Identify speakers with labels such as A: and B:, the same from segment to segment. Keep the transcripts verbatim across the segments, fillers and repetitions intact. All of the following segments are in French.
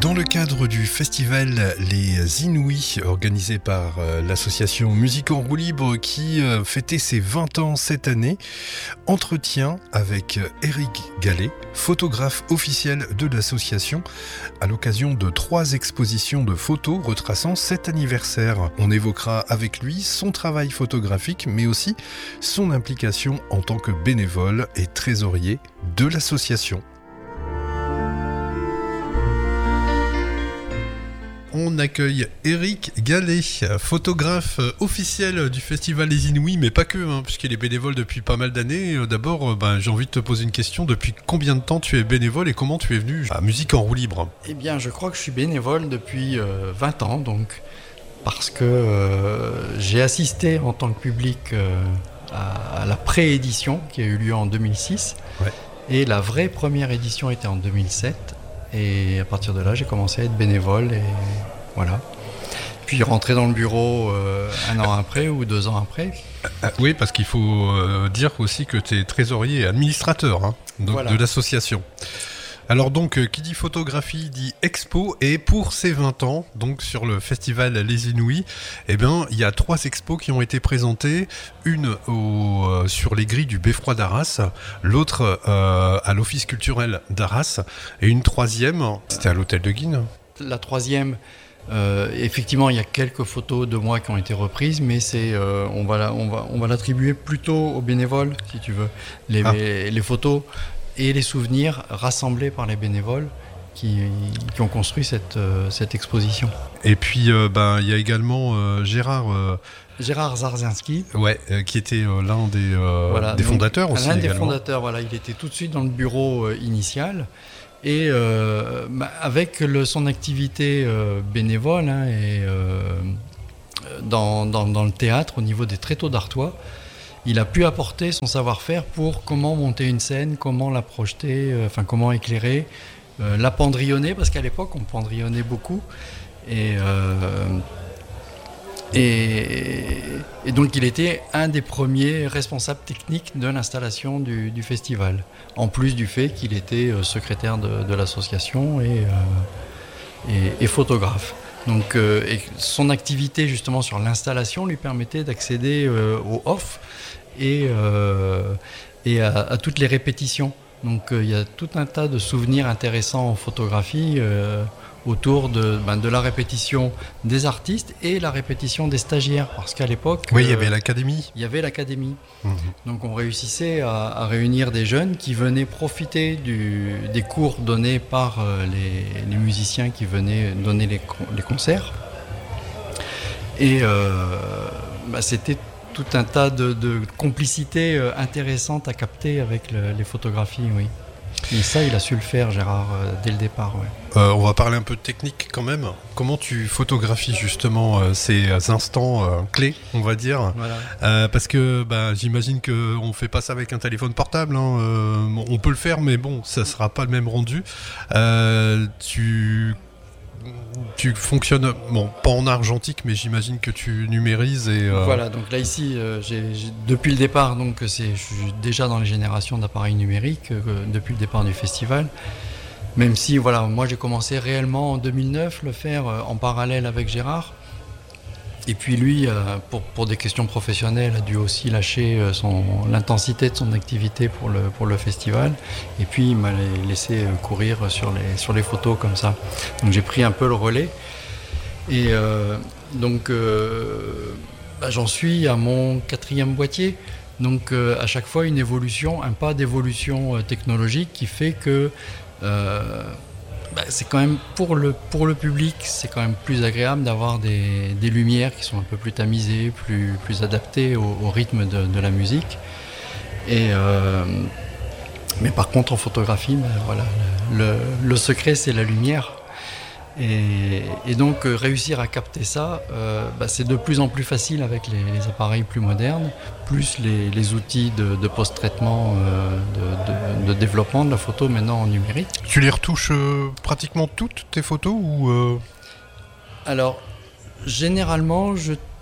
A: Dans le cadre du festival Les Inouïs, organisé par l'association Musique en roue libre qui fêtait ses vingt ans cette année, entretien avec Éric Gallet, photographe officiel de l'association, à l'occasion de trois expositions de photos retraçant cet anniversaire. On évoquera avec lui son travail photographique, mais aussi son implication en tant que bénévole et trésorier de l'association. On accueille Éric Gallet, photographe officiel du festival Les Inouïs, mais pas que, hein, puisqu'il est bénévole depuis pas mal d'années. D'abord, ben, j'ai envie de te poser une question. Depuis combien de temps tu es bénévole et comment tu es venu à Musique en roue libre ?
B: Eh bien, je crois que je suis bénévole depuis euh, vingt ans, donc, parce que euh, j'ai assisté en tant que public euh, à, à la pré-édition qui a eu lieu en deux mille six, ouais. Et la vraie première édition était en deux mille sept. Et à partir de là, j'ai commencé à être bénévole et voilà. Puis rentrer dans le bureau euh, un an après ou deux ans après.
A: Oui, parce qu'il faut euh, dire aussi que tu es trésorier et administrateur hein, donc, voilà. de l'association. Alors donc, euh, qui dit photographie dit expo, et pour ces vingt ans, donc sur le festival Les Inouïs, eh bien, il y a trois expos qui ont été présentées, une au, euh, sur les grilles du Beffroi d'Arras, l'autre euh, à l'Office culturel d'Arras, et une troisième, c'était à l'Hôtel de Guines.
B: La troisième, euh, effectivement, il y a quelques photos de moi qui ont été reprises, mais c'est, euh, on va la, on va, on va l'attribuer plutôt aux bénévoles, si tu veux. Les, ah. les, les photos et les souvenirs rassemblés par les bénévoles qui, qui ont construit cette, euh, cette exposition.
A: Et puis, euh, ben, il y a également euh, Gérard... Euh,
B: Gérard Zarzinski.
A: Ouais, euh, qui était euh, l'un des, euh,
B: voilà,
A: des
B: donc,
A: fondateurs aussi.
B: L'un
A: également.
B: des fondateurs, voilà. Il était tout de suite dans le bureau euh, initial. Et euh, bah, avec le, son activité euh, bénévole hein, et, euh, dans, dans, dans le théâtre, au niveau des tréteaux d'Artois, il a pu apporter son savoir-faire pour comment monter une scène, comment la projeter, euh, enfin comment éclairer, euh, la pendrillonner, parce qu'à l'époque on pendrillonnait beaucoup. Et, euh, et, et donc il était un des premiers responsables techniques de l'installation du, du festival, en plus du fait qu'il était euh, secrétaire de, de l'association et, euh, et, et photographe. Donc, euh, et son activité justement sur l'installation lui permettait d'accéder euh, au off et, euh, et à, à toutes les répétitions. Donc euh, il y a tout un tas de souvenirs intéressants en photographie euh, autour de, ben, de la répétition des artistes et la répétition des stagiaires. Parce qu'à l'époque...
A: Oui, euh, il y avait l'académie.
B: Il y avait l'académie. Mmh. Donc on réussissait à, à réunir des jeunes qui venaient profiter du, des cours donnés par euh, les, les musiciens qui venaient donner les, les concerts. Et euh, ben, c'était tout un tas de, de complicités euh, intéressantes à capter avec le, les photographies, oui. Et ça, il a su le faire, Gérard, euh, dès le départ. Ouais.
A: Euh, on va parler un peu de technique quand même. Comment tu photographies justement euh, ces instants euh, clés, on va dire voilà. euh, Parce que bah, j'imagine qu'on ne fait pas ça avec un téléphone portable. Hein. Euh, on peut le faire, mais bon, ça ne sera pas le même rendu. Euh, tu... Tu fonctionnes, bon, pas en argentique, mais j'imagine que tu numérises et... Euh...
B: Voilà, donc là ici, euh, j'ai, j'ai, depuis le départ, donc c'est, je suis déjà dans les générations d'appareils numériques, euh, depuis le départ du festival. Même si, voilà, moi j'ai commencé réellement en deux mille neuf, le faire euh, en parallèle avec Gérard. Et puis lui, euh, pour, pour des questions professionnelles, a dû aussi lâcher euh, son, l'intensité de son activité pour le, pour le festival. Et puis il m'a laissé courir sur les, sur les photos comme ça. Donc j'ai pris un peu le relais. Et euh, donc euh, bah, j'en suis à mon quatrième boîtier. Donc euh, à chaque fois une évolution, un pas d'évolution euh, technologique qui fait que... Euh, Bah, c'est quand même pour le, pour le public, c'est quand même plus agréable d'avoir des, des lumières qui sont un peu plus tamisées, plus, plus adaptées au, au rythme de, de la musique. Et, euh, mais par contre en photographie, ben, voilà, le, le secret c'est la lumière. Et, et donc euh, réussir à capter ça, euh, bah, c'est de plus en plus facile avec les, les appareils plus modernes, plus les, les outils de, de post-traitement, euh, de, de, de développement de la photo maintenant en numérique.
A: Tu les retouches euh, pratiquement toutes tes photos ou euh...
B: Alors, généralement, je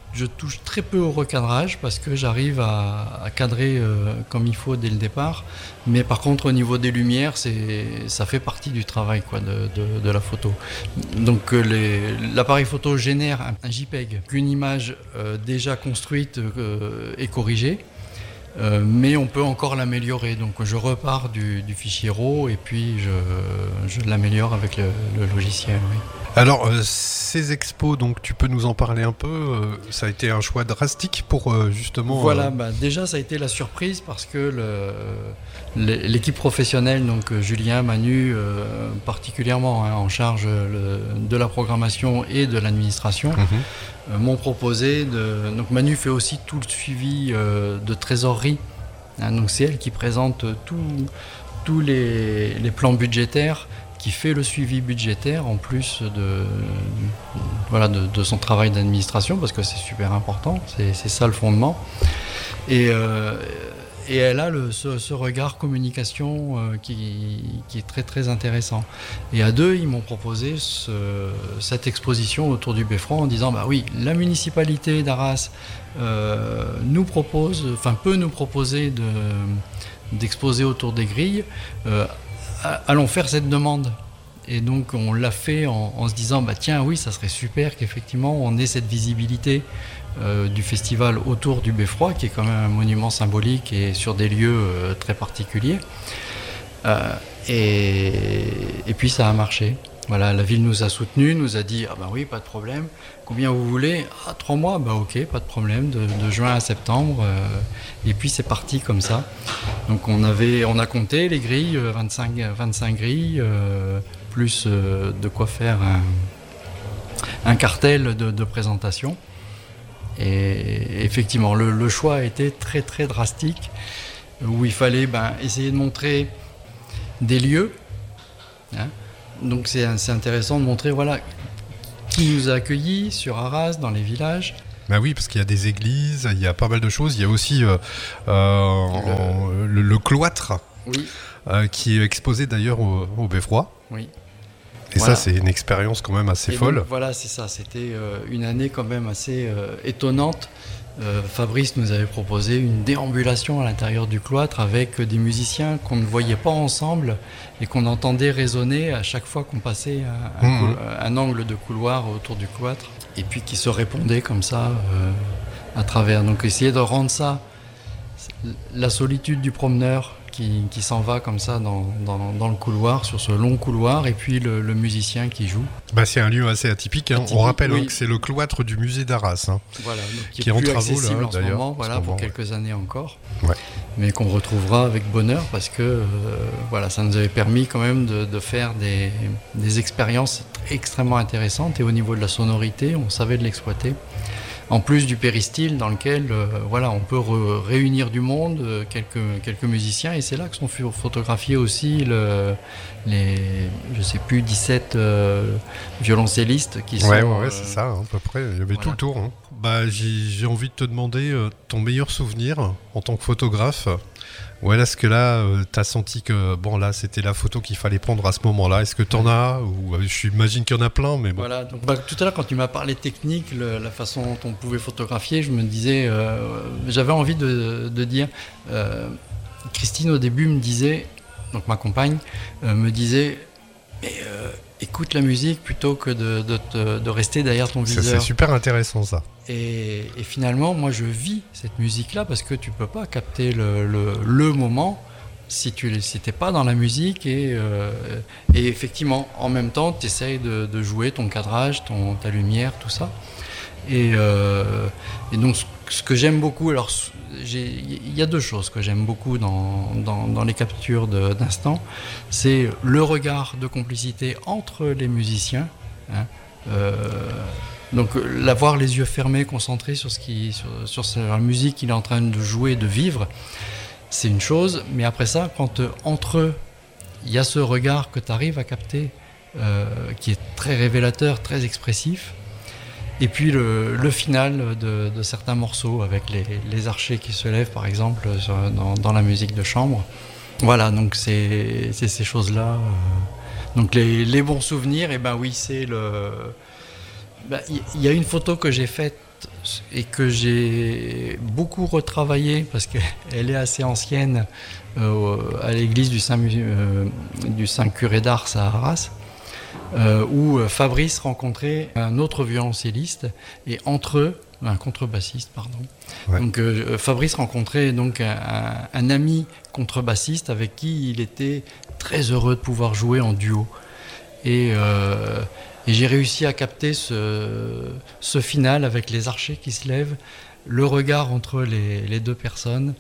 B: je touche très peu au recadrage parce que j'arrive à, à cadrer euh, comme il faut dès le départ. Mais par contre, au niveau des lumières, c'est, ça fait partie du travail quoi, de, de, de la photo. Donc les, l'appareil photo génère un, un JPEG, une image euh, déjà construite euh, et corrigée. Euh, mais on peut encore l'améliorer. Donc je repars du, du fichier RAW et puis je, je l'améliore avec le, le logiciel. Oui.
A: Alors euh, ces expos, donc tu peux nous en parler un peu. Euh, ça a été un choix drastique pour euh, justement.
B: Voilà,
A: euh...
B: bah, déjà ça a été la surprise parce que le, l'équipe professionnelle, donc Julien, Manu, euh, particulièrement hein, en charge le, de la programmation et de l'administration. Mmh. Euh, m'ont proposé de... Donc Manu fait aussi tout le suivi euh, de trésorerie. Hein, donc c'est elle qui présente tous les, les plans budgétaires, qui fait le suivi budgétaire en plus de, voilà, de, de son travail d'administration, parce que c'est super important, c'est, c'est ça le fondement. Et, euh, et elle a le, ce, ce regard communication euh, qui, qui est très très intéressant. Et à deux, ils m'ont proposé ce, cette exposition autour du Beffroi en disant bah oui, la municipalité d'Arras euh, nous propose, enfin peut nous proposer de, d'exposer autour des grilles. Euh, allons faire cette demande. Et donc on l'a fait en, en se disant bah tiens oui, ça serait super qu'effectivement on ait cette visibilité euh, du festival autour du Beffroi, qui est quand même un monument symbolique et sur des lieux euh, très particuliers. Euh, et, et puis ça a marché. Voilà, la ville nous a soutenus, nous a dit ah bah oui, pas de problème. Combien vous voulez? Ah, trois mois, bah ok, pas de problème, de, de juin à septembre. Euh, et puis c'est parti comme ça. Donc on avait, on a compté les grilles, vingt-cinq, vingt-cinq grilles, euh, plus euh, de quoi faire un, un cartel de, de présentation. Et effectivement, le, le choix a été très très drastique, où il fallait ben, essayer de montrer des lieux. Hein. Donc c'est, c'est intéressant de montrer voilà, qui nous a accueillis sur Arras, dans les villages.
A: Bah oui, parce qu'il y a des églises, il y a pas mal de choses. Il y a aussi euh, euh, le... Le, le cloître, oui. euh, qui est exposé d'ailleurs au, au Beffroi.
B: Oui.
A: Et voilà. Ça, c'est une expérience quand même assez
B: Et
A: folle.
B: Donc, voilà, c'est ça. C'était euh, une année quand même assez euh, étonnante. Euh, Fabrice nous avait proposé une déambulation à l'intérieur du cloître avec des musiciens qu'on ne voyait pas ensemble et qu'on entendait résonner à chaque fois qu'on passait un, un, mmh. un angle de couloir autour du cloître, et puis qui se répondaient comme ça euh, à travers. Donc essayer de rendre ça, la solitude du promeneur qui, qui s'en va comme ça dans, dans, dans le couloir, sur ce long couloir, et puis le, le musicien qui joue.
A: Bah, c'est un lieu assez atypique. Hein. Atypique On rappelle oui. hein, que c'est le cloître du musée d'Arras, hein,
B: voilà, donc qui,
A: qui
B: est,
A: est
B: plus
A: en travaux
B: accessible
A: là,
B: en ce
A: d'ailleurs,
B: moment, voilà,
A: ce moment,
B: pour
A: ouais.
B: quelques années encore,
A: ouais.
B: mais qu'on retrouvera avec bonheur parce que euh, voilà, ça nous avait permis quand même de, de faire des, des expériences extrêmement intéressantes, et au niveau de la sonorité, on savait de l'exploiter. En plus du péristyle dans lequel euh, voilà, on peut re- réunir du monde, euh, quelques, quelques musiciens, et c'est là que sont photographiés aussi le, les, je sais plus, dix-sept euh, violoncellistes qui sont...
A: Ouais, ouais, ouais
B: euh,
A: c'est ça, hein, à peu près, il y avait voilà. tout le tour. Hein. Bah, j'ai, j'ai envie de te demander euh, ton meilleur souvenir en tant que photographe. Ou est-ce que là, euh, tu as senti que bon, là, c'était la photo qu'il fallait prendre à ce moment-là? Est-ce que tu en as? Ou euh, j'imagine qu'il y en a plein, mais bon.
B: Voilà, donc, bah, tout à l'heure, quand tu m'as parlé technique, le, la façon dont on pouvait photographier, je me disais, euh, j'avais envie de, de dire, euh, Christine au début me disait, donc ma compagne, euh, me disait, mais euh, écoute la musique plutôt que de, de, de, de rester derrière ton viseur.
A: C'est, c'est super intéressant ça.
B: Et, et finalement, moi, je vis cette musique-là parce que tu peux pas capter le, le, le moment si tu n'étais pas dans la musique. Et, euh, et effectivement, en même temps, tu essayes de, de jouer ton cadrage, ton, ta lumière, tout ça. Et, euh, et donc, ce, ce que j'aime beaucoup, alors, il y a deux choses que j'aime beaucoup dans, dans, dans les captures de, d'instant. C'est le regard de complicité entre les musiciens. Hein, euh, Donc l'avoir les yeux fermés, concentrés sur, ce qui, sur, sur la musique qu'il est en train de jouer, de vivre, c'est une chose. Mais après ça, quand euh, entre eux, il y a ce regard que tu arrives à capter, euh, qui est très révélateur, très expressif. Et puis le, le final de, de certains morceaux, avec les, les archers qui se lèvent, par exemple, sur, dans, dans la musique de chambre. Voilà, donc c'est, c'est ces choses-là. Euh. Donc les, les bons souvenirs, et eh ben oui, c'est le... Il bah, y, y a une photo que j'ai faite et que j'ai beaucoup retravaillé parce qu'elle est assez ancienne euh, à l'église du Saint, euh, du Saint Curé d'Ars à Arras, euh, où Fabrice rencontrait un autre violoncelliste et entre eux, un contrebassiste, pardon. Ouais. Donc euh, Fabrice rencontrait donc un, un, un ami contrebassiste avec qui il était très heureux de pouvoir jouer en duo. Et, euh, et j'ai réussi à capter ce, ce final avec les archers qui se lèvent, le regard entre les, les deux personnes,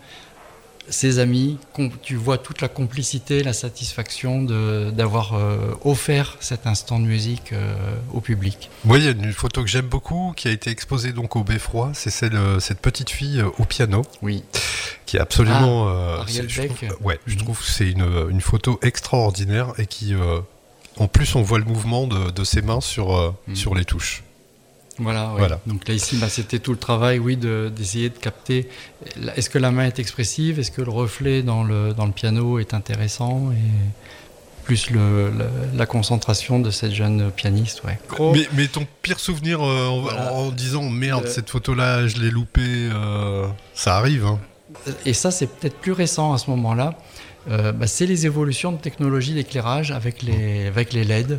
B: ses amis, tu vois toute la complicité, la satisfaction de, d'avoir euh, offert cet instant de musique euh, au public.
A: Oui, il y a une photo que j'aime beaucoup qui a été exposée donc au Beffroi, c'est celle de cette petite fille au piano.
B: Oui.
A: Qui est absolument...
B: Ah,
A: euh,
B: Ariel
A: c'est,
B: Beck.
A: Je trouve, ouais, je trouve que c'est une, une photo extraordinaire et qui... Euh, en plus, on voit le mouvement de, de ses mains sur, euh, mmh. sur les touches.
B: Voilà, oui.
A: voilà.
B: Donc là, ici, bah, c'était tout le travail, oui, de, d'essayer de capter. Est-ce que la main est expressive ? Est-ce que le reflet dans le, dans le piano est intéressant ? Et plus le, le, la concentration de cette jeune pianiste, ouais.
A: Oh. Mais, mais ton pire souvenir euh, en, voilà. en disant « Merde, euh... cette photo-là, je l'ai loupée euh, », ça arrive, hein.
B: Et ça, c'est peut-être plus récent à ce moment-là. Euh, bah, c'est les évolutions de technologie d'éclairage avec les, avec les L E D.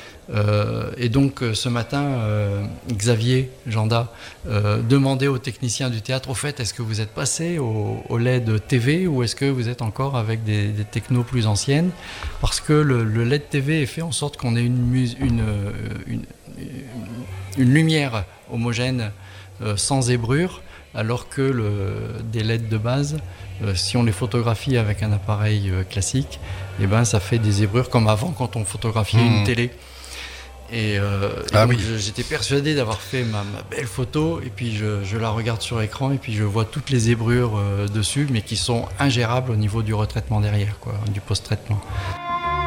B: Euh, et donc euh, ce matin, euh, Xavier Janda euh, demandait aux techniciens du théâtre, au fait, est-ce que vous êtes passé au, au L E D T V ou est-ce que vous êtes encore avec des, des technos plus anciennes ? Parce que le, le L E D T V est fait en sorte qu'on ait une, une, une, une lumière homogène euh, sans zébrure, alors que le, des L E D de base, euh, si on les photographie avec un appareil euh, classique, eh ben, ça fait des zébrures comme avant quand on photographiait mmh. une télé. Et, euh, et
A: ah
B: donc
A: oui.
B: j'étais persuadé d'avoir fait ma, ma belle photo et puis je, je la regarde sur écran et puis je vois toutes les zébrures euh, dessus mais qui sont ingérables au niveau du retraitement derrière, quoi, du post-traitement.